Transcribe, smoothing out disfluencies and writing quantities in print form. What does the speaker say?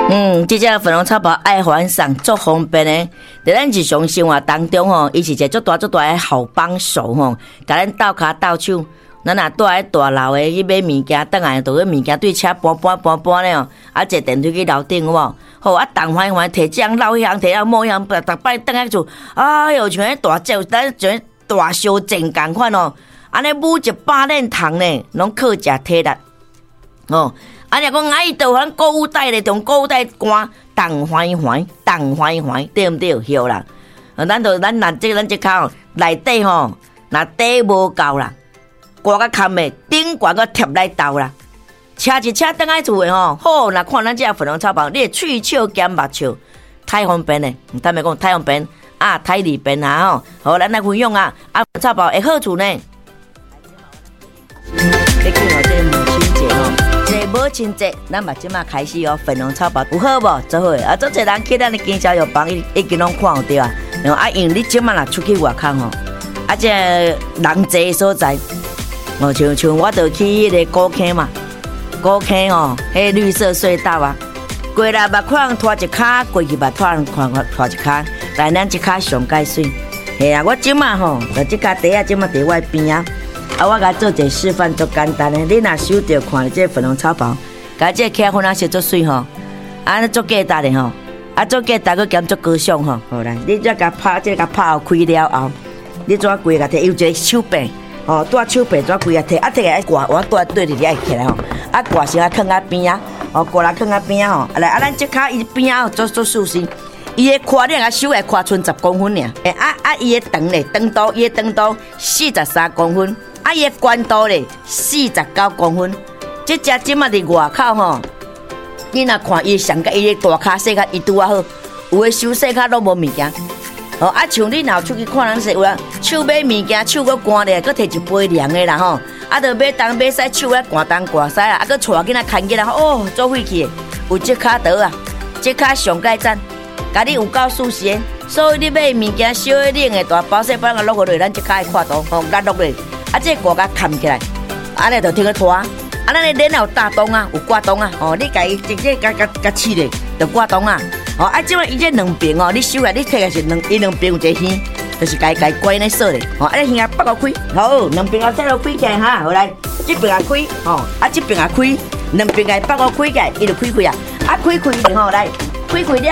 这只粉红草包爱还送足方便的，在咱日常生活当中吼，伊是一个足大的好帮手吼，甲咱斗骹斗手。咱若住喺大楼的去买物件，倒来就去物件对车搬咧哦，坐电梯去楼顶有无？好动缓摕这样捞迄项，摕啊某样，逐摆倒来厝，哎哟，像迄大只，咱像大烧煎共款哦，安尼每一把链糖呢，拢靠食体力哦。安尼讲，伊就咱购物袋咧，从购物袋关动缓，对毋对？晓啦。咱若这骹内底吼，若底无够啦。挂甲坎的顶悬个贴来斗啦，车一车倒来厝的吼，好，若看咱这粉红草包，你喙笑兼目笑，太方便嘞！坦白讲，太方便啊，太利便啊吼！好，咱来分享啊，粉红草包的好处呢。要讲哦，这母亲节吼，这母亲节，咱嘛即马开始哦，粉红草包有好无？做好啊，做侪人去咱的经销药房已经拢看有对啊。因为你即马若出去外口吼，这人济所在。像我就去迄个古坑嘛，古坑哦，迄绿色隧道啊，过来捌看人拖一骹，过去捌看人拖一骹，但咱即骹上介水。嘿啊，我即马吼，就即骹地啊，即马伫我边啊，我甲做一个示范，足简单的。你若收着看这粉红草包，甲这起粉啊色足水吼，尼足价值的吼，足价值佫兼足高尚吼。好来，你再甲拍，这甲拍开了后，你怎规甲摕有一个手柄。哦，带手背怎规啊摕，摕来挂，我带对伫遐起来吼，挂先放在边啊，挂来放在边啊吼，来咱即骹伊边啊做舒适，伊的胯你甲手会胯剩10公分尔，伊的长咧，伊的长度43公分，伊的宽度咧49公分，即只即马伫外口吼，你若看伊上甲伊的大骹细骹伊拄啊好，有的手细骹拢无物件。像你若出去看人说有啊，手买物件，手搁干咧，搁摕一杯凉的啦吼，就买东买西，手咧寒东寒西啦，搁带囡仔牵起来，哦，做废气的，有这卡倒啊，这卡上盖赞，甲你有够舒适的，所以你买物件小的、冷的、大包小包，落落去，咱这卡的看度，压落去，这挂甲扛起来，安尼就听个拖。咱的脸有大洞啊，有挂洞啊，你家己直接甲刺咧，就挂洞啊。即摆伊这两边你收来，你摕个是伊两边有一个耳，就是家关咧锁咧，耳啊拔开，好，两边再落开起来哈，好来，这边也开，这边也开，两边个拔开起来，伊就开啊，开来来，开了。